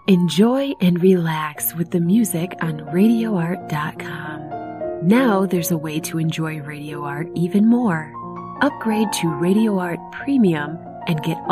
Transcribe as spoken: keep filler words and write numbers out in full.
Enjoy and relax with the music on radio art dot com. Now there's a way to enjoy Radio Art even more. Upgrade to Radio Art Premium and get